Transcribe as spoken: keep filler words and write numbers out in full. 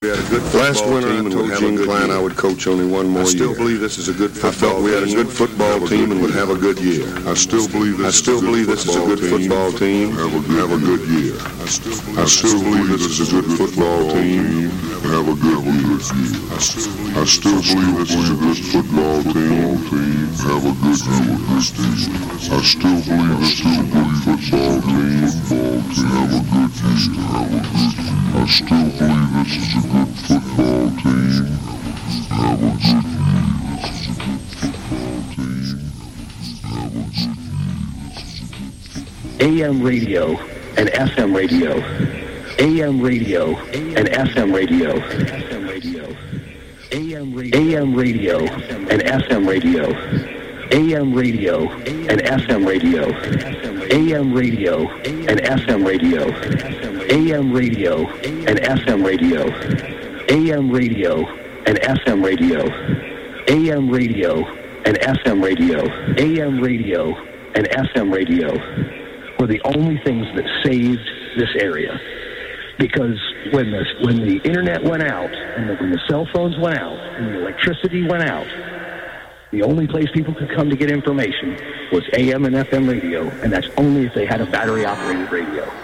We had a good Last winter, team I told Gene Klein I would coach only one more year. I still year. believe this is a good football I felt we had a good football team and would have a good year. I still believe this, I still believe this is a good football team. Have a good, have a good year. I still, I still believe this is a good football team. Have a good year. I still believe this is a good football team. Have a good year. I still believe this is a good football team. Have a good year. I still believe this is a good football team. Have a good year. A M radio and F M radio. A M radio and F M radio. A M radio and F M radio. A M radio and F M radio. A M radio and F M radio. A M radio and F M radio. A M radio and F M radio. A M radio and F M radio. A M radio and F M radio were the only things that saved this area. Because when the when the internet went out, and the, when the cell phones went out, and the electricity went out, the only place people could come to get information was A M and F M radio, and that's only if they had a battery-operated radio.